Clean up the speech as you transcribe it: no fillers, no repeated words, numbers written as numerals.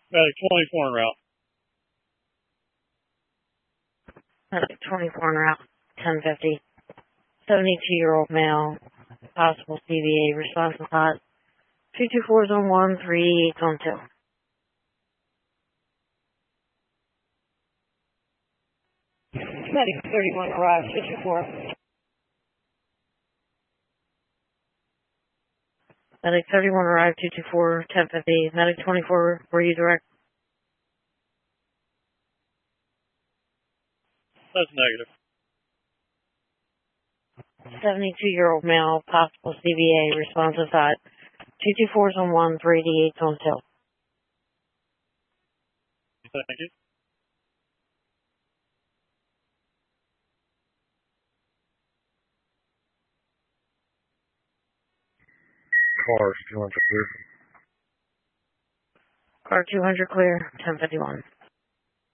Medic 24 en route. Medic 24 en route, 1050. 72-year-old male, possible CVA, responsive hot. 224 is on 1, 388 on 2. Medic 31 arrived, 54. Medic 31 arrived, 224, 1050. Medic 24, were you direct? That's negative. 72-year-old male, possible CVA, responsive hot. 224 is on 1, 388 on 2. Thank you. Cars 200 clear. Car 200 clear, 1051.